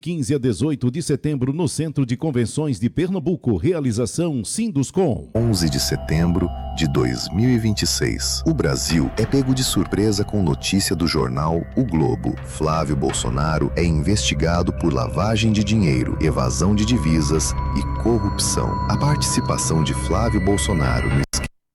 15 a 18 de setembro, no Centro de Convenções de Pernambuco. Realização Sinduscom. 11 de setembro de 2026. O Brasil é pego de surpresa com notícia do jornal O Globo. Flávio Bolsonaro é investigado por lavagem de dinheiro, evasão de divisas e corrupção. A participação de Flávio Bolsonaro no